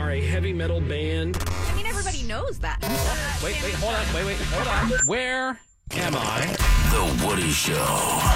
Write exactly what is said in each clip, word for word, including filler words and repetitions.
are a heavy metal band. I mean, everybody knows that. Wait, wait, hold on. Wait, wait, hold on. Where am I? The Woody Show.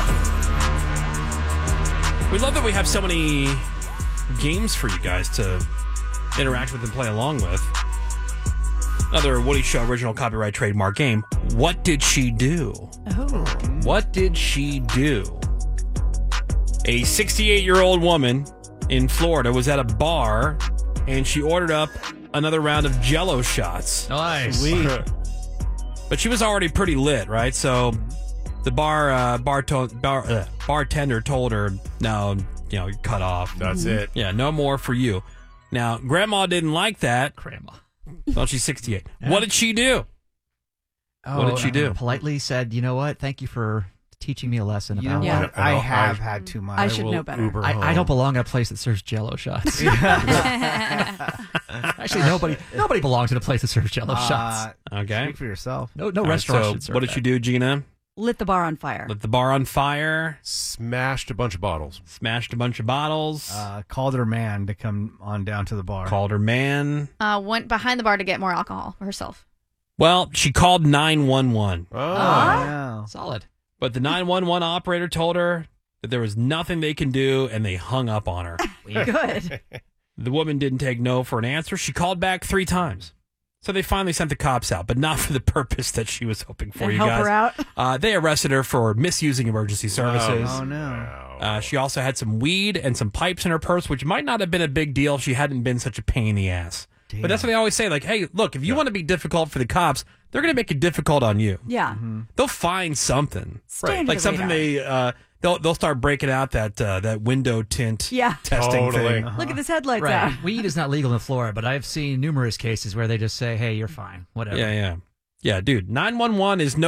We love that we have so many games for you guys to interact with and play along with. Another Woody Show original copyright trademark game. What did she do? Oh. What did she do? A sixty-eight-year-old woman in Florida was at a bar and she ordered up another round of Jell-O shots. Nice. Sweet. But she was already pretty lit, right? So the bar, uh, bar, to- bar uh, bartender told her, no, you know, cut off. That's it. Yeah, no more for you. Now, Grandma didn't like that. Grandma. Well, she's sixty-eight. Yeah. What did she do? Oh, what did she do? Uh, politely said, you know what? Thank you for teaching me a lesson You about know Yeah. what? I have had too much. I should will know better. Uber I, I home. don't belong at a place that serves Jell-O shots. Actually, nobody nobody belongs in a place that serves Jell-O shots. Uh, Okay. Speak for yourself. No, no All right, restaurant so should serve what did that. she do, Gina? Lit the bar on fire. Lit the bar on fire, Smashed a bunch of bottles. smashed a bunch of bottles, Uh, called her man to come on down to the bar. called her man. Uh, went behind the bar to get more alcohol for herself. Well, she called nine one one. Oh. Yeah. Solid. But the nine one one operator told her that there was nothing they can do, and they hung up on her. Good. The woman didn't take no for an answer. She called back three times. So they finally sent the cops out, but not for the purpose that she was hoping for, And you help guys. her out. Uh, they arrested her for misusing emergency services. Oh, no. Wow. Uh, she also had some weed and some pipes in her purse, which might not have been a big deal if she hadn't been such a pain in the ass. Damn. But that's what they always say. Like, hey, look, if you want to be difficult for the cops, they're going to make it difficult on you. Yeah. They'll find something. Stay under Like the something radar. they, uh, they'll, they'll start breaking out that, uh, that window tint Yeah. testing Totally. thing. Look at this headlights Right. out. Weed is not legal in Florida, but I've seen numerous cases where they just say, hey, you're fine. Whatever. Yeah, yeah. Yeah, dude, nine one one is no